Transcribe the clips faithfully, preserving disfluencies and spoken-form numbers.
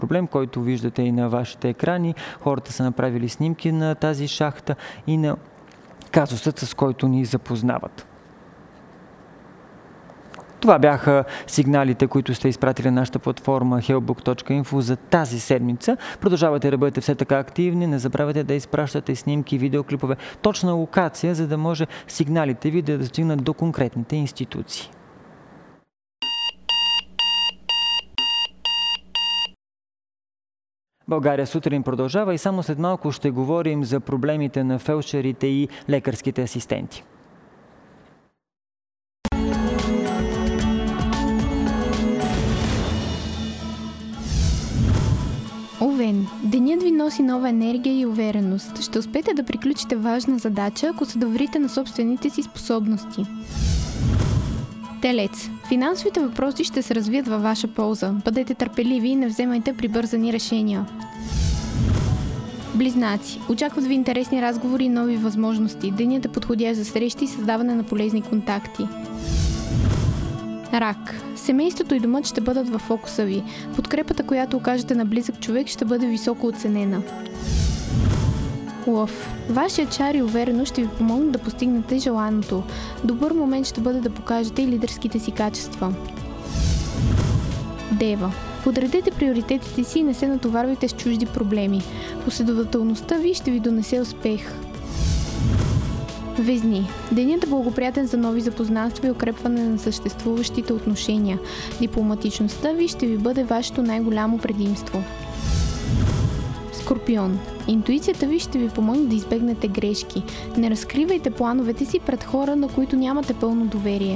проблем, който виждате и на вашите екрани. Хората са направили снимки на тази шахта и на казусът, с който ни запознават. Това бяха сигналите, които сте изпратили на нашата платформа hellbook точка info за тази седмица. Продължавате да бъдете все така активни. Не забравяйте да изпращате снимки, видеоклипове, точна локация, за да може сигналите ви да достигнат до конкретните институции. България сутрин продължава и само след малко ще говорим за проблемите на фелдшерите и лекарските асистенти. Овен, денят ви носи нова енергия и увереност. Ще успеете да приключите важна задача, ако се доверите на собствените си способности. Телец, финансовите въпроси ще се развият във ваша полза. Бъдете търпеливи и не вземайте прибързани решения. Близнаци, очакват ви интересни разговори и нови възможности. Денят е подходящ за срещи и създаване на полезни контакти. Рак. Семейството и домът ще бъдат във фокуса ви. Подкрепата, която окажете на близък човек, ще бъде високо оценена. Лъв. Вашият чар и увереност ще ви помогнат да постигнете желаното. Добър момент ще бъде да покажете и лидерските си качества. Дева. Подредете приоритетите си и не се натоварвайте с чужди проблеми. Последователността ви ще ви донесе успех. Везни. Денят е благоприятен за нови запознанства и укрепване на съществуващите отношения. Дипломатичността ви ще ви бъде вашето най-голямо предимство. Скорпион. Интуицията ви ще ви помогне да избегнете грешки. Не разкривайте плановете си пред хора, на които нямате пълно доверие.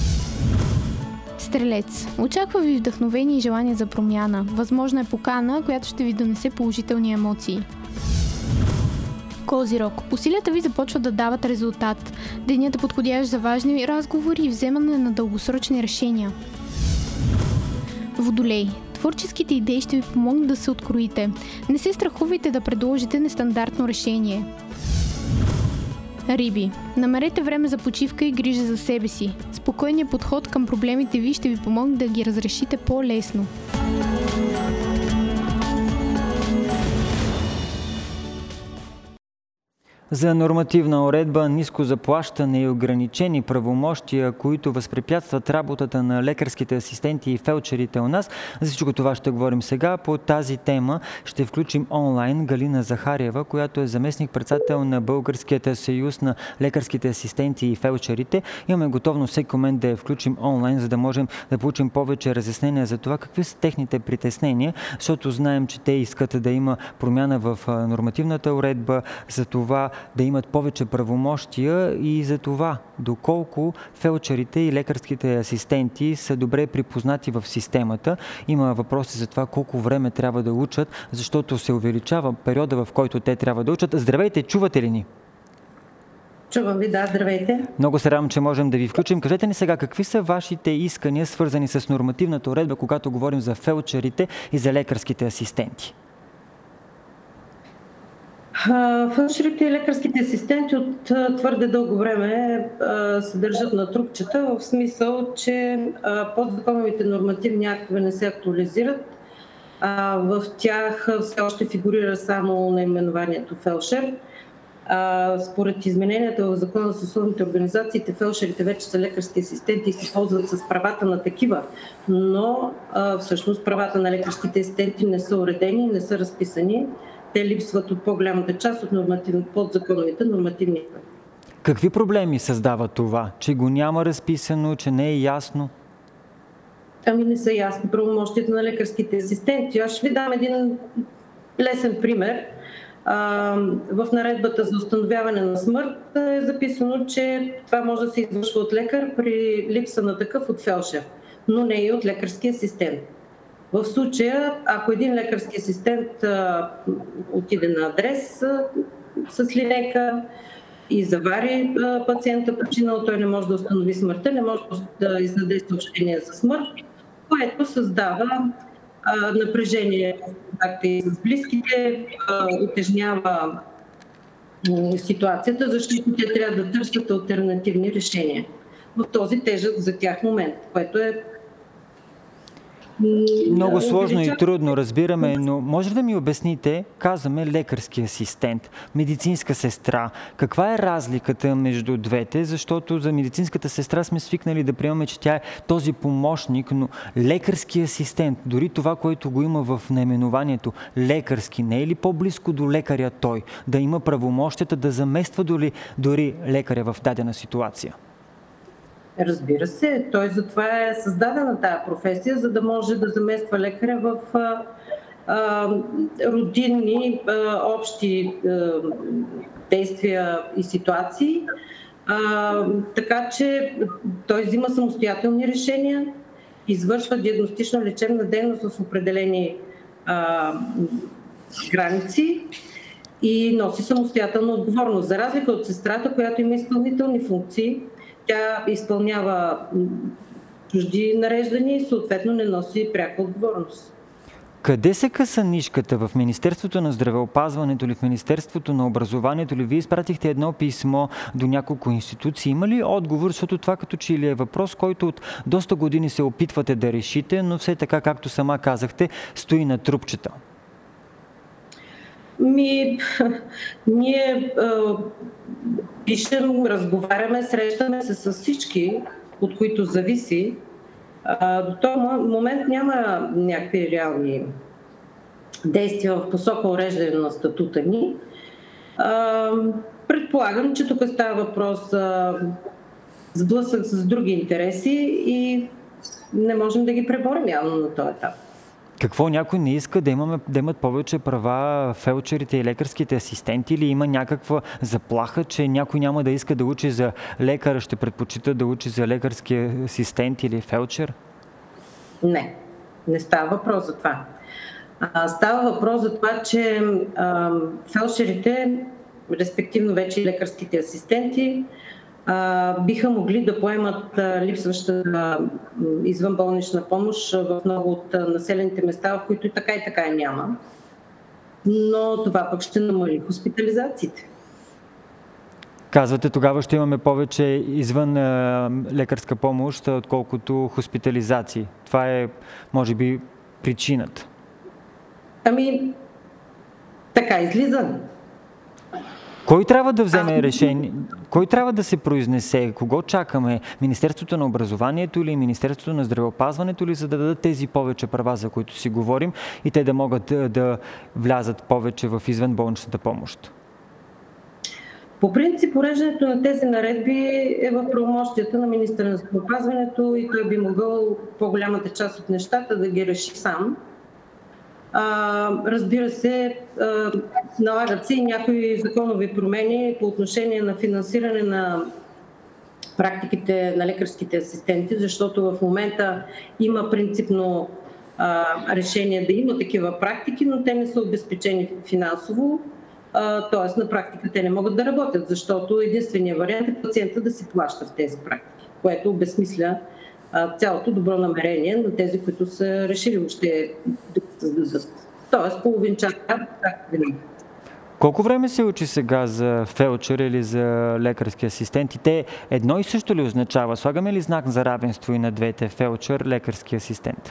Стрелец. Очаква ви вдъхновение и желание за промяна. Възможна е покана, която ще ви донесе положителни емоции. Козирог. Усилията ви започват да дават резултат. Денят е подходящ за важни разговори и вземане на дългосрочни решения. Водолей. Творческите идеи ще ви помогнат да се откроите. Не се страхувайте да предложите нестандартно решение. Риби. Намерете време за почивка и грижа за себе си. Спокойният подход към проблемите ви ще ви помогне да ги разрешите по-лесно. За нормативна уредба, ниско заплащане и ограничени правомощия, които възпрепятстват работата на лекарските асистенти и фелдшерите у нас. За всичко това ще говорим сега. По тази тема ще включим онлайн Галина Захариева, която е заместник-председател на Българският съюз на лекарските асистенти и фелдшерите. Имаме готовност всеки момент да я включим онлайн, за да можем да получим повече разяснения за това какви са техните притеснения, защото знаем, че те искат да има промяна в нормативната уредба, за това да имат повече правомощия и за това доколко фелдшерите и лекарските асистенти са добре припознати в системата. Има въпроси за това колко време трябва да учат, защото се увеличава периода, в който те трябва да учат. Здравейте, чувате ли ни? Чувам ви, да, здравейте. Много се радвам, че можем да ви включим. Кажете ни сега, какви са вашите искания, свързани с нормативната уредба, когато говорим за фелдшерите и за лекарските асистенти? Фелдшерите и лекарските асистенти от твърде дълго време се държат на трупчета, в смисъл, че подзаконовите нормативни актове не се актуализират. В тях все още фигурира само наименованието фелдшер. Според измененията в Закона за съсловните организации, фелдшерите вече са лекарски асистенти и се ползват с правата на такива, но всъщност правата на лекарските асистенти не са уредени, не са разписани. Те липсват от по-голямата част от нормативни, подзаконовите нормативни. Какви проблеми създава това? Че го няма разписано, че не е ясно? Ами не са ясни правомощията на лекарските асистенти. Аз ще ви дам един лесен пример. В наредбата за установяване на смърт е записано, че това може да се извършва от лекар при липса на такъв от фелдшер, но не и от лекарски асистент. В случая, ако един лекарски асистент а, отиде на адрес а, с линейка и завари а, пациента починал, той не може да установи смъртта, не може да издаде съобщение за смърт, което създава а, напрежение в контакти с близките, а, утежнява а, ситуацията, защото те трябва да търсят алтернативни решения в този тежък за тях момент, което е Много сложно и трудно, разбираме, но може ли да ми обясните, казваме лекарски асистент, медицинска сестра. Каква е разликата между двете? Защото за медицинската сестра сме свикнали да приемаме, че тя е този помощник, но лекарски асистент, дори това, което го има в наименованието лекарски, не е ли по-близко до лекаря той? Да има правомощията да замества дори, дори лекаря в дадена ситуация? Разбира се, той затова е създадена тази професия, за да може да замества лекаря в а, а, родинни, а, общи а, действия и ситуации. А, така че той взима самостоятелни решения, извършва диагностично-лечебна дейност в определени а, граници и носи самостоятелна отговорност. За разлика от сестрата, която има изпълнителни функции, тя изпълнява чужди нареждания и съответно не носи пряка отговорност. Къде се къса нишката? В Министерството на здравеопазването или в Министерството на образованието ли? Вие изпратихте едно писмо до няколко институции. Има ли отговор? Защото това като че ли е въпрос, който от доста години се опитвате да решите, но все така, както сама казахте, стои на трупчета. Ми, ние а, пишем, разговаряме, срещаме се с всички, от които зависи. А, до този момент няма някакви реални действия в посока уреждане на статута ни. А, предполагам, че тук става въпрос за сблъсък с други интереси и не можем да ги преборим явно на този етап. Какво, някой не иска да, имаме, да имат повече права фелчерите и лекарските асистенти, или има някаква заплаха, че някой няма да иска да учи за лекар, ще предпочита да учи за лекарски асистент или фелчер? Не, не става въпрос за това. А, става въпрос за това, че а, фелчерите, респективно вече и лекарските асистенти, а, биха могли да поемат а, липсваща извънболнична помощ в много от а, населените места, в които и така и така и няма. Но това пък ще намали хоспитализациите. Казвате, тогава ще имаме повече извън а, лекарска помощ, отколкото хоспитализации. Това е, може би, причината. Ами, така излиза. Кой трябва да вземе решение? Кой трябва да се произнесе? Кого чакаме? Министерството на образованието или Министерството на здравеопазването ли, за да дадат тези повече права, за които си говорим, и те да могат да, да влязат повече в извънболничната помощ? По принцип, уреждането на тези наредби е в правомощията на министъра на здравеопазването и той би могъл по-голямата част от нещата да ги реши сам. А, разбира се, а, налагат се и някои законови промени по отношение на финансиране на практиките на лекарските асистенти, защото в момента има принципно а, решение да има такива практики, но те не са обезпечени финансово, т.е. на практика те не могат да работят, защото единственият вариант е пациента да си плаща в тези практики, което обезмисля цялото добро намерение на тези, които са решили въобще да създадат. Тоест половинчата, както винаги. Колко време се учи сега за фелчер или за лекарски асистент? И те едно и също ли означава? Слагаме ли знак за равенство и на двете, фелчер, лекарски асистент?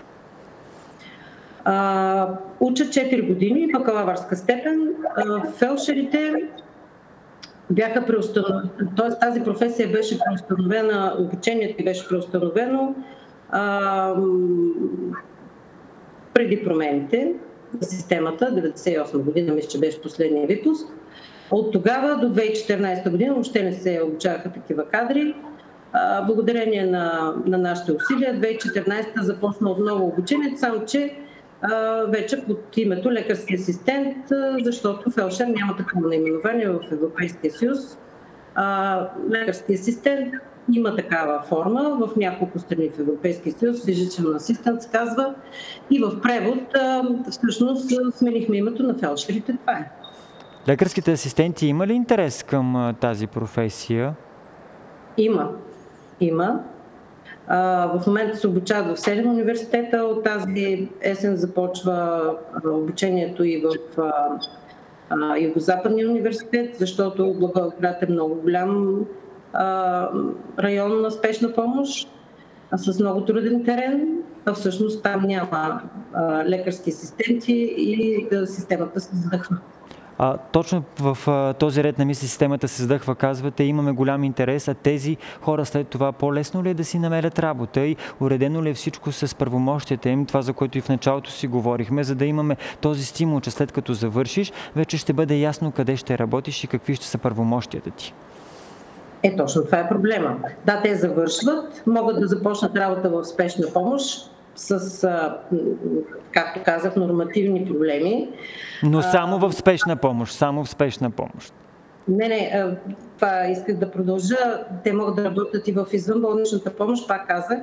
Uh, учат четири години, бакалавърска степен. Uh, фелшерите бяха преустановени, т.е. тази професия беше преустановена, обучението беше преустановено uh, преди промените в системата, деветдесет и осма година, мисля, че беше последния випуск. От тогава до две хиляди и четиринадесета година въобще не се обучаваха такива кадри. Uh, благодарение на, на нашите усилия, две хиляди и четиринадесета започна отново обучението, само че вече под името лекарски асистент, защото фелшер няма такова наименование в Европейския съюз. Лекарски асистент има такава форма в няколко страни в Европейския съюз, physician assistant се казва, и в превод всъщност сменихме името на фелшерите. Това е. Лекарските асистенти има ли интерес към тази професия? Има. Има. В момента се обучават в седем университета. От тази есен започва обучението и в Югозападния университет, защото Благоевград е много голям район на спешна помощ с много труден терен а всъщност там няма а, лекарски асистенти и а, системата се задъхва. А, точно в а, този ред на мисли системата се задъхва, казвате, имаме голям интерес, а тези хора след това по-лесно ли е да си намерят работа и уредено ли е всичко с правомощията им, това за което и в началото си говорихме, за да имаме този стимул, че след като завършиш, вече ще бъде ясно къде ще работиш и какви ще са правомощията ти. Е, точно това е проблема. Да, те завършват, могат да започнат работа в спешна помощ с, а, както казах, нормативни проблеми. Но само в спешна помощ, само в спешна помощ. Не, не, това исках да продължа. Те могат да работят и в извънболничната помощ, пак казах,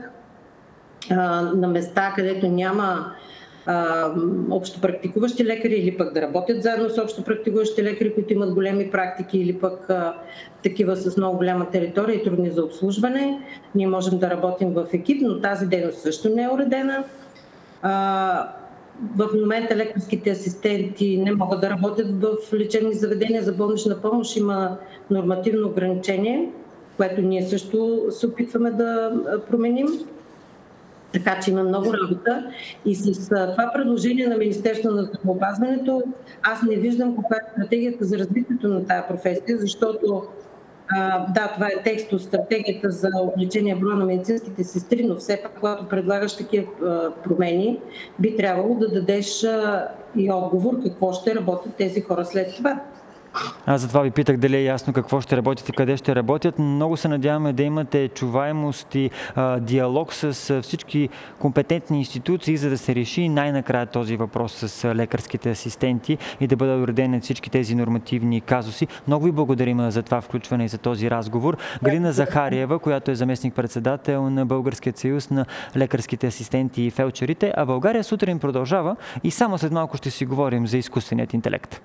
на места, където няма общопрактикуващи лекари или пък да работят заедно с общопрактикуващи лекари, които имат големи практики или пък а, такива с много голяма територия и трудни за обслужване. Ние можем да работим в екип, но тази дейност също не е уредена. А, в момента лекарските асистенти не могат да работят в лечебни заведения за болнична помощ. Има нормативно ограничение, което ние също се опитваме да променим. Така че има много работа и с това предложение на Министерството на здравеопазването аз не виждам каква е стратегията за развитието на тази професия, защото а, да, това е текст от стратегията за увеличение броя на медицинските сестри, но все пак, когато предлагаш такива а, промени, би трябвало да дадеш а, и отговор какво ще работят тези хора след това. Аз затова ви питах дали е ясно какво ще работят и къде ще работят. Много се надяваме да имате чуваемост и а, диалог с а, всички компетентни институции, за да се реши най-накрая този въпрос с а, лекарските асистенти и да бъдат уредени всички тези нормативни казуси. Много ви благодарим за това включване и за този разговор. Галина Захариева, която е заместник-председател на Българския съюз на лекарските асистенти и фелчерите, а България сутрин продължава и само след малко ще си говорим за изкуственият интелект.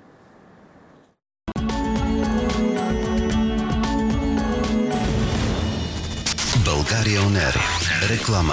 България Он Ер. Реклама.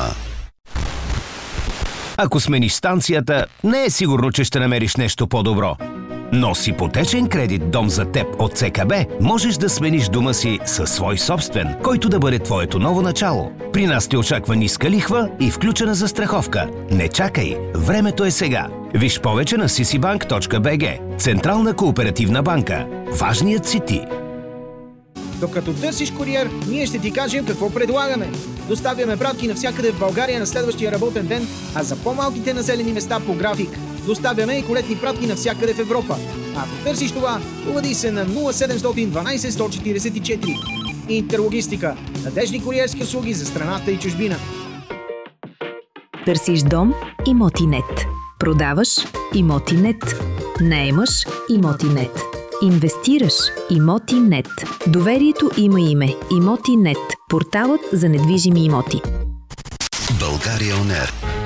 Ако смениш станцията, не е сигурно, че ще намериш нещо по-добро. Но с ипотечен кредит «Дом за теб» от Це Ка Бе можеш да смениш дома си със свой собствен, който да бъде твоето ново начало. При нас те очаква ниска лихва и включена застраховка. Не чакай, времето е сега. Виж повече на си си банк точка би джи. Централна кооперативна банка. Важният си ти. Докато търсиш куриер, ние ще ти кажем какво предлагаме. Доставяме пратки навсякъде в България на следващия работен ден, а за по-малките населени места по график. Доставяме и колетни пратки навсякъде в Европа. А ако търсиш това, обади се на нула седем едно две сто четиридесет и четири. Интерлогистика. Надежни куриерски услуги за страната и чужбина. Търсиш дом? Имотинет. Продаваш? Имотинет. наемаш? Имотинет. Инвестираш? Имотинет. Доверието има име. Имотинет. Порталът за недвижими имоти. България Он Ер.